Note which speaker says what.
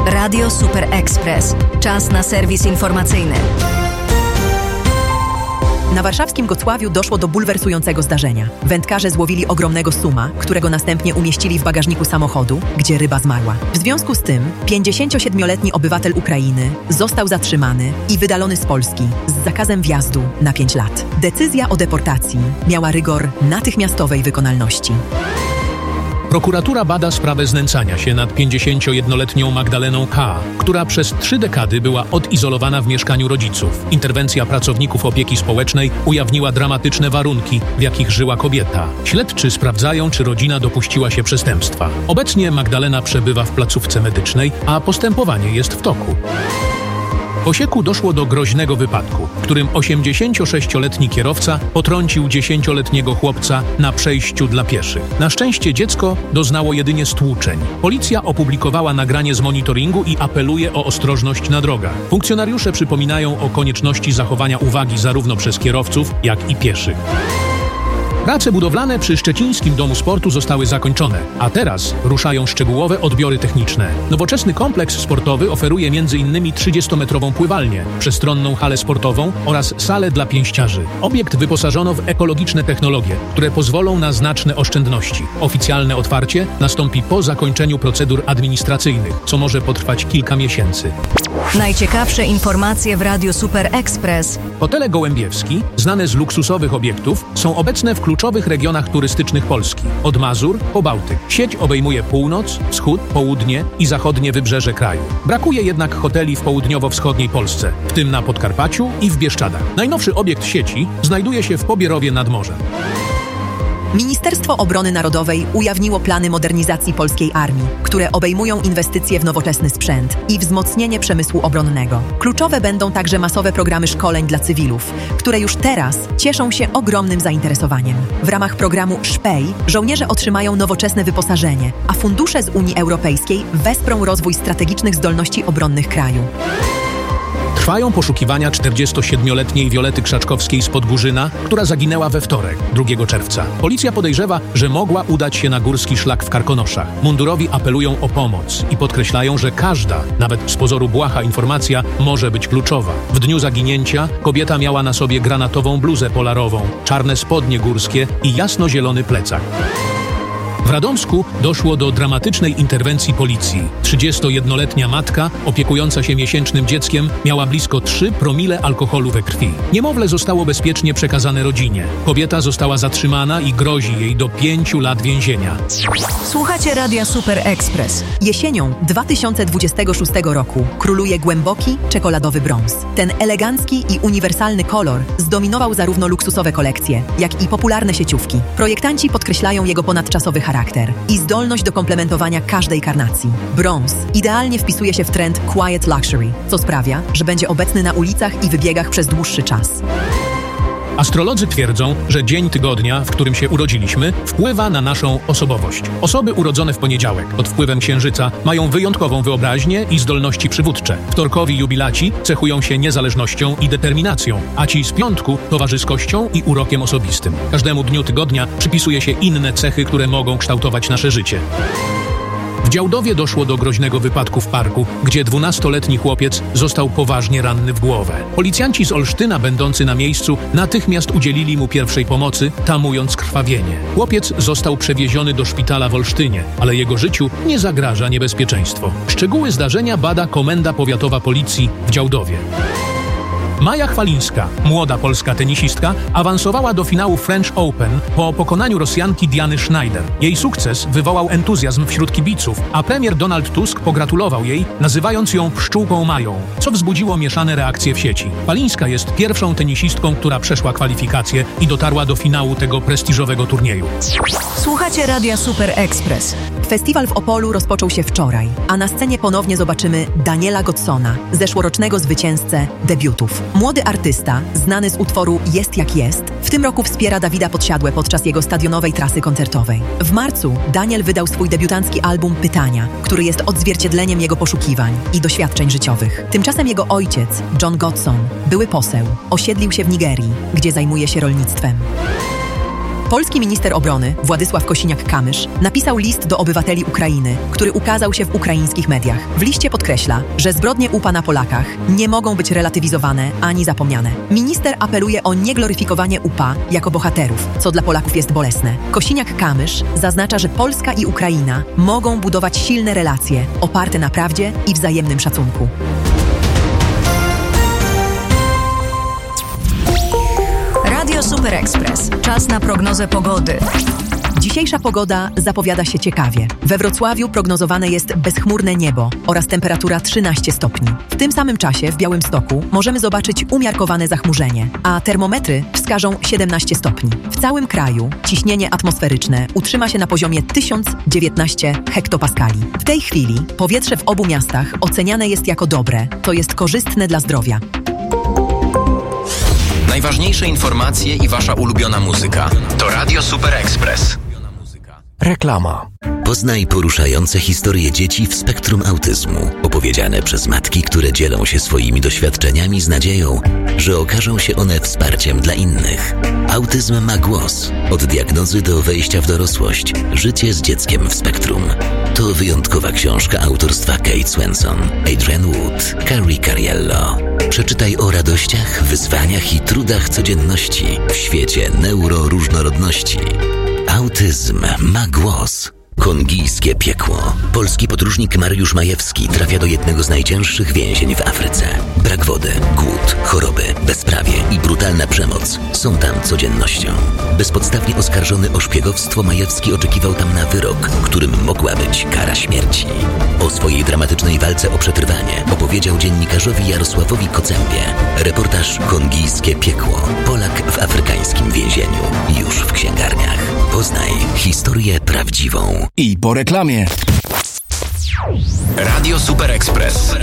Speaker 1: Radio Super Express. Czas na serwis informacyjny.
Speaker 2: Na warszawskim Gocławiu doszło do bulwersującego zdarzenia. Wędkarze złowili ogromnego suma, którego następnie umieścili w bagażniku samochodu, gdzie ryba zmarła. W związku z tym 57-letni obywatel Ukrainy został zatrzymany i wydalony z Polski z zakazem wjazdu na 5 lat. Decyzja o deportacji miała rygor natychmiastowej wykonalności.
Speaker 3: Prokuratura bada sprawę znęcania się nad 51-letnią Magdaleną K., która przez 3 dekady była odizolowana w mieszkaniu rodziców. Interwencja pracowników opieki społecznej ujawniła dramatyczne warunki, w jakich żyła kobieta. Śledczy sprawdzają, czy rodzina dopuściła się przestępstwa. Obecnie Magdalena przebywa w placówce medycznej, a postępowanie jest w toku. W Osieku doszło do groźnego wypadku, w którym 86-letni kierowca potrącił 10-letniego chłopca na przejściu dla pieszych. Na szczęście dziecko doznało jedynie stłuczeń. Policja opublikowała nagranie z monitoringu i apeluje o ostrożność na drogach. Funkcjonariusze przypominają o konieczności zachowania uwagi zarówno przez kierowców, jak i pieszych. Prace budowlane przy Szczecińskim Domu Sportu zostały zakończone, a teraz ruszają szczegółowe odbiory techniczne. Nowoczesny kompleks sportowy oferuje m.in. 30-metrową pływalnię, przestronną halę sportową oraz salę dla pięściarzy. Obiekt wyposażono w ekologiczne technologie, które pozwolą na znaczne oszczędności. Oficjalne otwarcie nastąpi po zakończeniu procedur administracyjnych, co może potrwać kilka miesięcy.
Speaker 1: Najciekawsze informacje w Radiu Super Express.
Speaker 3: Hotele Gołębiewski, znane z luksusowych obiektów, są obecne w kluczowych regionach turystycznych Polski. Od Mazur po Bałtyk. Sieć obejmuje północ, wschód, południe i zachodnie wybrzeże kraju. Brakuje jednak hoteli w południowo-wschodniej Polsce, w tym na Podkarpaciu i w Bieszczadach. Najnowszy obiekt sieci znajduje się w Pobierowie nad morzem.
Speaker 2: Ministerstwo Obrony Narodowej ujawniło plany modernizacji polskiej armii, które obejmują inwestycje w nowoczesny sprzęt i wzmocnienie przemysłu obronnego. Kluczowe będą także masowe programy szkoleń dla cywilów, które już teraz cieszą się ogromnym zainteresowaniem. W ramach programu SZPEJ żołnierze otrzymają nowoczesne wyposażenie, a fundusze z Unii Europejskiej wesprą rozwój strategicznych zdolności obronnych kraju.
Speaker 3: Trwają poszukiwania 47-letniej Wiolety Krzaczkowskiej z Podgórzyna, która zaginęła we wtorek, 2 czerwca. Policja podejrzewa, że mogła udać się na górski szlak w Karkonoszach. Mundurowi apelują o pomoc i podkreślają, że każda, nawet z pozoru błaha informacja, może być kluczowa. W dniu zaginięcia kobieta miała na sobie granatową bluzę polarową, czarne spodnie górskie i jasnozielony plecak. W Radomsku doszło do dramatycznej interwencji policji. 31-letnia matka, opiekująca się miesięcznym dzieckiem, miała blisko 3 promile alkoholu we krwi. Niemowlę zostało bezpiecznie przekazane rodzinie. Kobieta została zatrzymana i grozi jej do 5 lat więzienia.
Speaker 1: Słuchacie Radia Super Express.
Speaker 2: Jesienią 2026 roku króluje głęboki, czekoladowy brąz. Ten elegancki i uniwersalny kolor zdominował zarówno luksusowe kolekcje, jak i popularne sieciówki. Projektanci podkreślają jego ponadczasowy charakter i zdolność do komplementowania każdej karnacji. Brąz idealnie wpisuje się w trend quiet luxury, co sprawia, że będzie obecny na ulicach i wybiegach przez dłuższy czas.
Speaker 3: Astrolodzy twierdzą, że dzień tygodnia, w którym się urodziliśmy, wpływa na naszą osobowość. Osoby urodzone w poniedziałek pod wpływem księżyca mają wyjątkową wyobraźnię i zdolności przywódcze. Wtorkowi jubilaci cechują się niezależnością i determinacją, a ci z piątku towarzyskością i urokiem osobistym. Każdemu dniu tygodnia przypisuje się inne cechy, które mogą kształtować nasze życie. W Działdowie doszło do groźnego wypadku w parku, gdzie 12-letni chłopiec został poważnie ranny w głowę. Policjanci z Olsztyna, będący na miejscu, natychmiast udzielili mu pierwszej pomocy, tamując krwawienie. Chłopiec został przewieziony do szpitala w Olsztynie, ale jego życiu nie zagraża niebezpieczeństwo. Szczegóły zdarzenia bada Komenda Powiatowa Policji w Działdowie. Maja Chwalińska, młoda polska tenisistka, awansowała do finału French Open po pokonaniu Rosjanki Diany Schneider. Jej sukces wywołał entuzjazm wśród kibiców, a premier Donald Tusk pogratulował jej, nazywając ją pszczółką Mają, co wzbudziło mieszane reakcje w sieci. Chwalińska jest pierwszą tenisistką, która przeszła kwalifikacje i dotarła do finału tego prestiżowego turnieju.
Speaker 1: Słuchacie Radia Super Express.
Speaker 2: Festiwal w Opolu rozpoczął się wczoraj, a na scenie ponownie zobaczymy Daniela Godsona, zeszłorocznego zwycięzcę debiutów. Młody artysta, znany z utworu Jest jak jest, w tym roku wspiera Dawida Podsiadłę podczas jego stadionowej trasy koncertowej. W marcu Daniel wydał swój debiutancki album Pytania, który jest odzwierciedleniem jego poszukiwań i doświadczeń życiowych. Tymczasem jego ojciec, John Godson, były poseł, osiedlił się w Nigerii, gdzie zajmuje się rolnictwem. Polski minister obrony Władysław Kosiniak-Kamysz napisał list do obywateli Ukrainy, który ukazał się w ukraińskich mediach. W liście podkreśla, że zbrodnie UPA na Polakach nie mogą być relatywizowane ani zapomniane. Minister apeluje o niegloryfikowanie UPA jako bohaterów, co dla Polaków jest bolesne. Kosiniak-Kamysz zaznacza, że Polska i Ukraina mogą budować silne relacje oparte na prawdzie i wzajemnym szacunku.
Speaker 1: Radio Super Express. Czas na prognozę pogody.
Speaker 2: Dzisiejsza pogoda zapowiada się ciekawie. We Wrocławiu prognozowane jest bezchmurne niebo oraz temperatura 13 stopni. W tym samym czasie w Białymstoku możemy zobaczyć umiarkowane zachmurzenie, a termometry wskażą 17 stopni. W całym kraju ciśnienie atmosferyczne utrzyma się na poziomie 1019 hektopaskali. W tej chwili powietrze w obu miastach oceniane jest jako dobre, to jest korzystne dla zdrowia.
Speaker 4: Najważniejsze informacje i wasza ulubiona muzyka to Radio Super Express.
Speaker 5: Reklama.
Speaker 6: Poznaj poruszające historie dzieci w spektrum autyzmu, opowiedziane przez matki, które dzielą się swoimi doświadczeniami z nadzieją, że okażą się one wsparciem dla innych. Autyzm ma głos. Od diagnozy do wejścia w dorosłość. Życie z dzieckiem w spektrum. To wyjątkowa książka autorstwa Kate Swenson, Adrian Wood, Carrie Cariello. Przeczytaj o radościach, wyzwaniach i trudach codzienności w świecie neuroróżnorodności. Autyzm ma głos. Kongijskie piekło. Polski podróżnik Mariusz Majewski trafia do jednego z najcięższych więzień w Afryce. Brak wody, głód, choroby, bezprawie i brutalna przemoc są tam codziennością. Bezpodstawnie oskarżony o szpiegowstwo, Majewski oczekiwał tam na wyrok, którym mogła być kara śmierci. O swojej dramatycznej walce o przetrwanie opowiedział dziennikarzowi Jarosławowi Kocębie. Reportaż Kongijskie piekło. Polak w afrykańskim więzieniu. Już w księgarniach. Poznaj historię prawdziwą.
Speaker 5: I po reklamie.
Speaker 4: Radio Super Express.